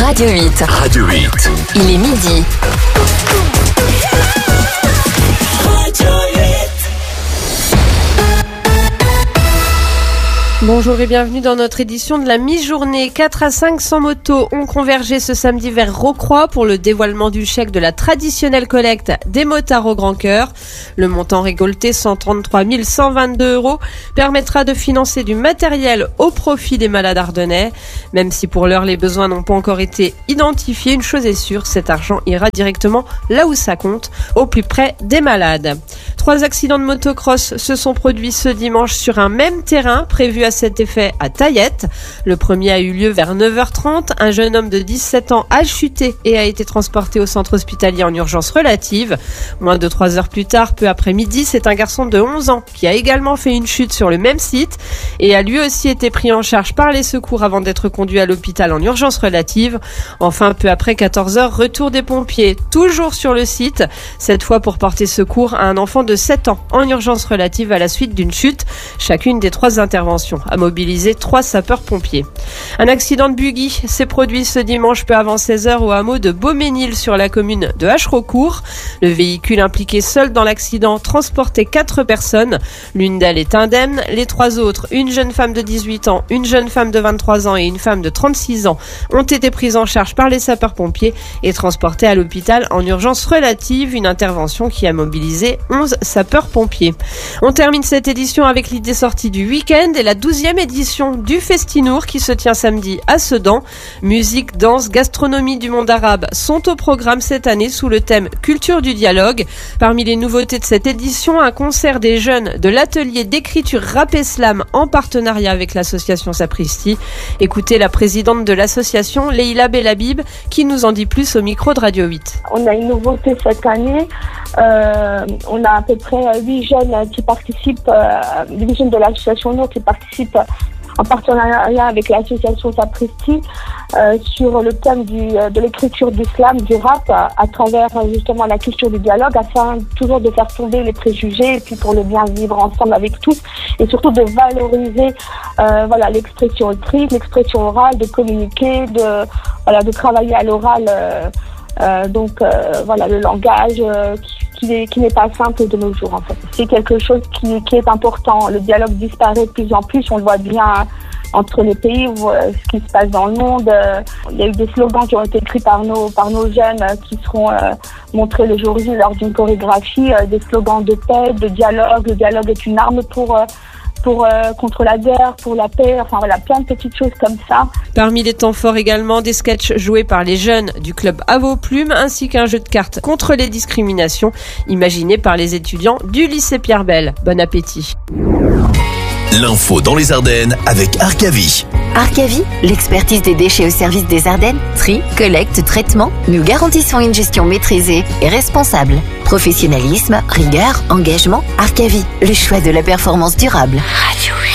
Radio 8. Radio 8. Il est midi. Bonjour et bienvenue dans notre édition de la mi-journée. 4 à 500 motos ont convergé ce samedi vers Rocroi pour le dévoilement du chèque de la traditionnelle collecte des motards au grand cœur. Le montant récolté, 133 122 €, permettra de financer du matériel au profit des malades ardennais. Même si pour l'heure les besoins n'ont pas encore été identifiés, une chose est sûre, cet argent ira directement là où ça compte, au plus près des malades. 3 accidents de motocross se sont produits ce dimanche sur un même terrain prévu à cet effet à Taillette. Le premier a eu lieu vers 9h30. Un jeune homme de 17 ans a chuté et a été transporté au centre hospitalier en urgence relative. Moins de 3 heures plus tard, peu après midi, c'est un garçon de 11 ans qui a également fait une chute sur le même site et a lui aussi été pris en charge par les secours avant d'être conduit à l'hôpital en urgence relative. Enfin, peu après 14h, retour des pompiers, toujours sur le site, cette fois pour porter secours à un enfant de 7 ans en urgence relative à la suite d'une chute. Chacune des 3 interventions a mobilisé 3 sapeurs-pompiers. Un accident de buggy s'est produit ce dimanche peu avant 16h au hameau de Beauménil sur la commune de Hachereaucourt. Le véhicule impliqué seul dans l'accident transportait 4 personnes. L'une d'elles est indemne. Les 3 autres, une jeune femme de 18 ans, une jeune femme de 23 ans et une femme de 36 ans, ont été prises en charge par les sapeurs-pompiers et transportées à l'hôpital en urgence relative. Une intervention qui a mobilisé 11 sapeurs-pompiers. On termine cette édition avec l'idée sortie du week-end et la 12e édition du Festinour qui se tient samedi à Sedan. Musique, danse, gastronomie du monde arabe sont au programme cette année sous le thème Culture du dialogue. Parmi les nouveautés de cette édition, un concert des jeunes de l'atelier d'écriture rap slam en partenariat avec l'association Sapristi. Écoutez la présidente de l'association, Leïla Bellabib, qui nous en dit plus au micro de Radio 8. On a une nouveauté cette année. On a à peu près 8 jeunes qui participent, 8 jeunes de l'association Nour qui participent en partenariat avec l'association Sapristi sur le thème de l'écriture du slam, du rap, à travers justement la culture du dialogue, afin toujours de faire tomber les préjugés et puis pour le bien vivre ensemble avec tous et surtout de valoriser l'expression écrite, l'expression orale, de communiquer, de travailler à l'oral. Le langage qui n'est pas simple de nos jours en fait. C'est quelque chose qui est important. Le dialogue disparaît de plus en plus, on le voit bien entre les pays, ce qui se passe dans le monde. Il y a eu des slogans qui ont été écrits par nos jeunes qui seront montrés le jour J lors d'une chorégraphie, des slogans de paix, de dialogue. Le dialogue est une arme contre la guerre, pour la paix, plein de petites choses comme ça. Parmi les temps forts également, des sketchs joués par les jeunes du club À vos plumes, ainsi qu'un jeu de cartes contre les discriminations, imaginé par les étudiants du lycée Pierre Bell. Bon appétit. L'info dans les Ardennes avec Arcavi. Arcavi, l'expertise des déchets au service des Ardennes. Tri, collecte, traitement. Nous garantissons une gestion maîtrisée et responsable. Professionnalisme, rigueur, engagement. Arcavi, le choix de la performance durable. Radio 8.